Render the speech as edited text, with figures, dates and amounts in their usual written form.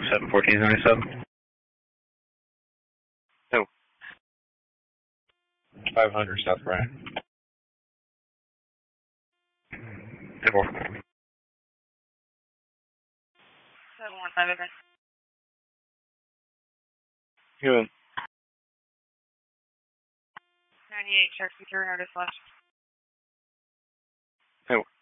71477. No. 500 South Bryan. 4. 715. Human. 98, check secure notice left. No.